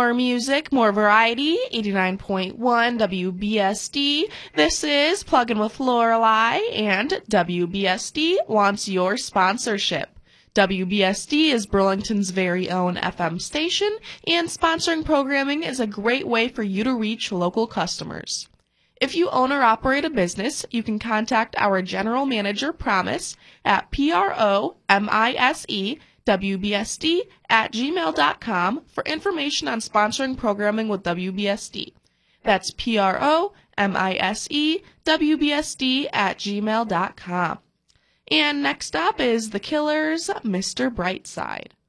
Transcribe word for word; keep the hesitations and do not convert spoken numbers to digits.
More music, more variety, eighty-nine point one W B S D. This is Pluggin' with Lorelei, and W B S D wants your sponsorship. W B S D is Burlington's very own F M station, and sponsoring programming is a great way for you to reach local customers. If you own or operate a business, you can contact our general manager, Promise, at P R O M I S E W B S D at gmail dot com for information on sponsoring programming with W B S D. That's P R O M I S E W B S D at gmail dot com. And next up is The Killers' Mister Brightside.